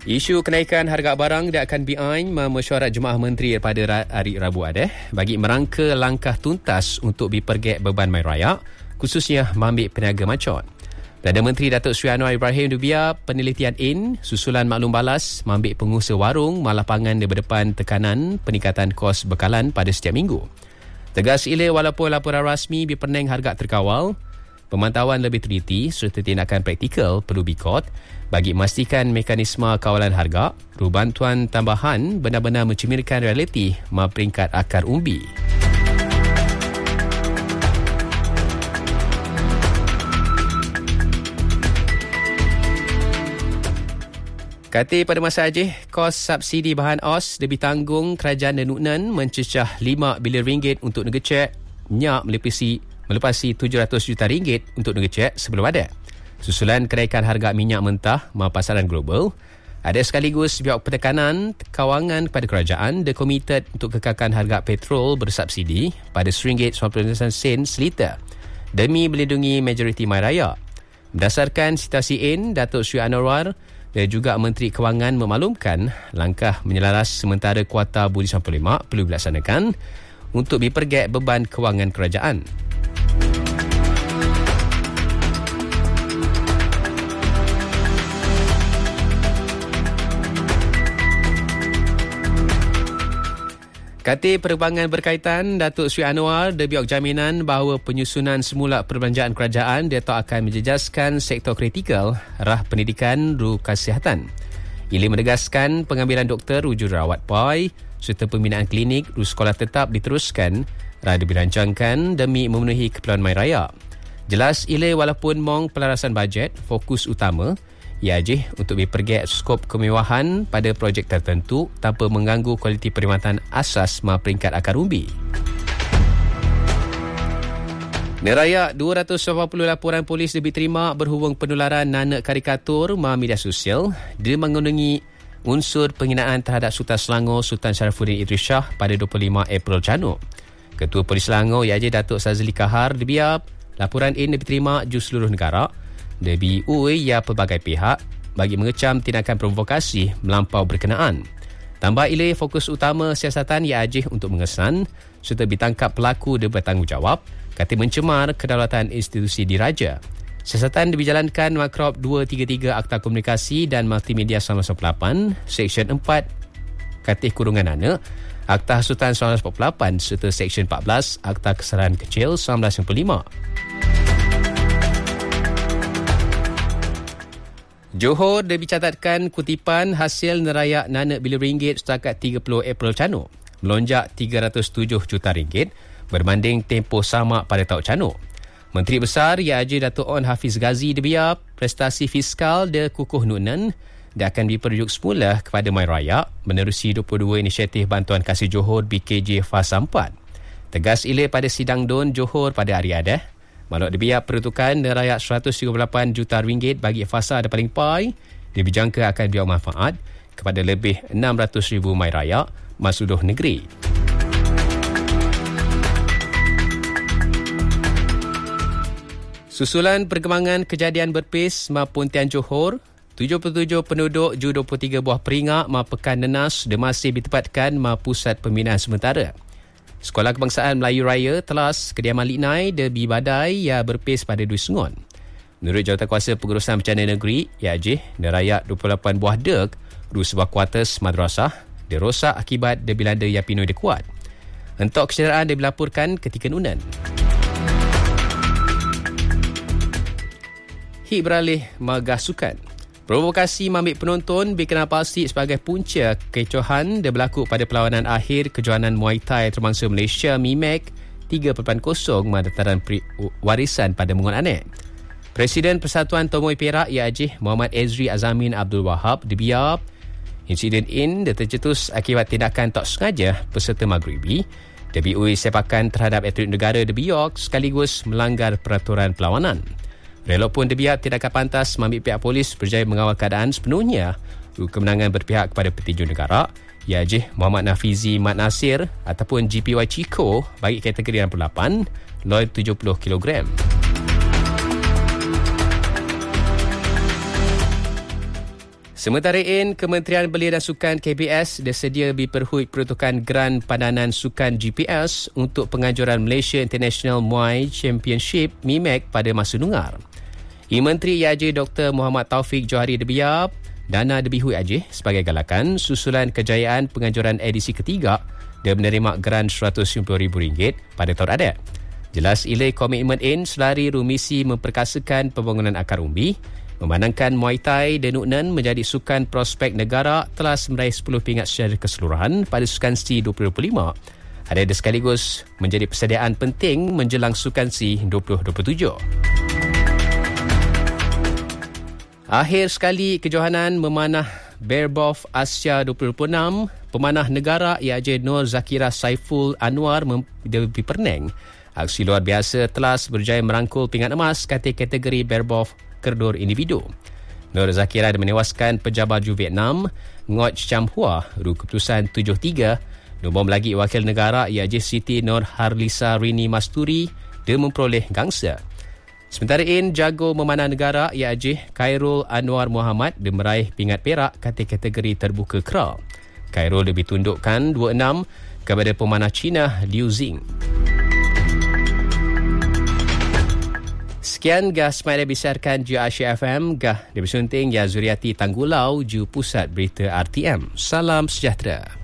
Isu kenaikan harga barang dia akan BI mesyuarat Jemaah Menteri pada hari Rabu bagi merangka langkah tuntas untuk dipergek beban mai raya, khususnya mengambil peniaga macot. Perdana Menteri Datuk Seri Anwar Ibrahim biar penelitian susulan maklum balas mengambil pengusaha warung malah pangan di berdepan tekanan peningkatan kos bekalan pada setiap minggu. Tegas Ile walaupun laporan rasmi berpeneng harga terkawal, pemantauan lebih teliti serta tindakan praktikal perlu dikot bagi memastikan mekanisme kawalan harga, bantuan tambahan benar-benar mencerminkan realiti peringkat akar umbi. Kata pada masa kos subsidi bahan OS lebih tanggung kerajaan dan Nuknan mencecah 5 bilion ringgit untuk negecek nyak melepasi 700 juta ringgit untuk negecek sebelum ada. Susulan kenaikan harga minyak mentah pasaran global, ada sekaligus pihak penekanan kawangan kepada kerajaan komited untuk kekalkan harga petrol bersubsidi pada RM1.99 seliter demi melindungi majoriti mai raya. Berdasarkan situasi Datuk Seri Anwar dan juga Menteri Kewangan memaklumkan langkah menyelaras sementara kuartal Budi sampai 5 perlu dilaksanakan untuk dipergek beban kewangan kerajaan. Kata perkembangan berkaitan, Datuk Seri Anwar biok jaminan bahawa penyusunan semula perbelanjaan kerajaan dia tak akan menjejaskan sektor kritikal rah pendidikan kesihatan. Ia menegaskan pengambilan doktor jururawat PAI serta pembinaan klinik sekolah tetap diteruskan rah dirancangkan demi memenuhi keperluan mai raya. Jelas ia walaupun mong pelarasan bajet fokus utama ia untuk dipergek skop kemewahan pada projek tertentu tanpa mengganggu kualiti perkhidmatan asas peringkat akar umbi. Neraya 280 laporan polis diterima berhubung penularan nanak karikatur media sosial dia mengandungi unsur penghinaan terhadap Sultan Selangor Sultan Sharifuddin Idris Shah pada 25 April Canuk. Ketua Polis Selangor Datuk Sazli Kahar biar laporan ini diterima ju seluruh negara pelbagai pihak bagi mengecam tindakan provokasi melampau berkenaan. Tambah ile fokus utama siasatan untuk mengesan serta ditangkap pelaku dan bertanggungjawab kata mencemar kedaulatan institusi diraja. Siasatan dijalankan Makrop 233 Akta Komunikasi dan Multimedia 1948, Seksyen 4 Katih Kurungan Anak, Akta Hasutan 1948 serta Seksyen 14 Akta Kesedaran Kecil 1995. Johor dicatatkan kutipan hasil nerayak nanak bilion ringgit setakat 30 April Canuk melonjak 307 juta ringgit berbanding tempoh sama pada tahun Canuk. Menteri Besar Datuk On Hafiz Ghazi biar prestasi fiskal kukuh Nuknan dia akan diperunjuk semula kepada mai raya menerusi 22 inisiatif bantuan kasih Johor BKJ Fasa 4. Tegas ile pada sidang DUN Johor pada hari Maluk dibiar peruntukan nerayak 138 juta ringgit bagi fasa ada paling pai dijangka akan dibuat manfaat kepada lebih 600,000 mai raya masuluh negeri. Susulan perkembangan kejadian berpis Pontian Johor, 77 penduduk ju 23 buah peringak pekan nenas masih ditempatkan pusat pembinaan sementara. Sekolah Kebangsaan Melayu Raya Telas Kediaman Liknai badai berpis pada 2 Sungon. Menurut Jawatankuasa Pengurusan Bencana Negeri, nerayak 28 buah sebuah kuartus madrasah rosak akibat dilanda Yapino kuat. Entok kecederaan dilaporkan ketika Nunan. Hik beralih magah sukan. Provokasi mengambil penonton dikenal pasti sebagai punca kecohan berlaku pada perlawanan akhir kejohanan Muay Thai terbangsa Malaysia MIMAC 3.0 dataran warisan pada Mungon Anek. Presiden Persatuan Tomoy Perak Muhammad Ezri Azamin Abdul Wahab dibiar insiden tercetus akibat tindakan tak sengaja peserta Maghribi sepakan terhadap atlet negara dibiar sekaligus melanggar peraturan perlawanan. Relok pun dibiar tindakan pantas mengambil pihak polis berjaya mengawal keadaan sepenuhnya kemenangan berpihak kepada petinju negara Muhammad Nafizi Mat Nasir ataupun GPY Chico bagi kategori 68 load 70 kg. Sementara in, Kementerian Belia dan Sukan KBS bersedia diperhui peruntukan Geran Padanan Sukan GPS untuk penganjuran Malaysia International Muay Championship MIMAC pada masa nungar. Menteri IAJ Dr. Muhammad Taufik Johari Debiab dana dibihui AJ sebagai galakan susulan kejayaan penganjuran edisi ketiga dan menerima geran RM150,000 pada tahun adat. Jelas ilai komitmen in selari rumisi memperkasakan pembangunan akar umbi, memandangkan Muay Thai dan Nuknen menjadi sukan prospek negara telah meraih 10 pingat secara keseluruhan pada Sukan SEA 2025. Ada sekaligus menjadi persediaan penting menjelang Sukan SEA 2027. Akhir sekali kejohanan memanah Barebov Asia 2026, pemanah negara IAJ Nur Zakira Saiful Anwar di Penang. Aksi luar biasa telah berjaya merangkul pingat emas kategori Barebov Kerdur individu. Nur Zakira menewaskan pejabat Ju Vietnam Ngoc Cham Hua ru keputusan 7-3. Nombor lagi wakil negara IAJ Siti Nur Harlisa Rini Masturi dia memperoleh gangsa. Sementara in, jago memanah negara IAJ Khairul Anwar Muhammad dia meraih pingat perak kategori terbuka kera. Khairul lebih tundukkan 2-6 kepada pemanah Cina Liu Xing. Sekian gah semai dibisarkan Ju Asia FM, gah dibersunting ya Zuriati Tanggulau Ju Pusat Berita RTM. Salam sejahtera.